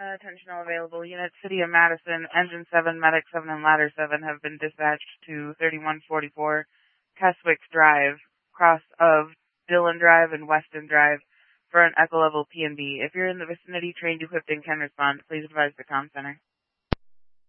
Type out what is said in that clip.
Attention all available units. City of Madison, Engine 7, Medic 7, and Ladder 7 have been dispatched to 3144 Keswick Drive, cross of Dillon Drive and Weston Drive for an Echo Level P&B. If you're in the vicinity, trained, equipped, and can respond, please advise the comm center.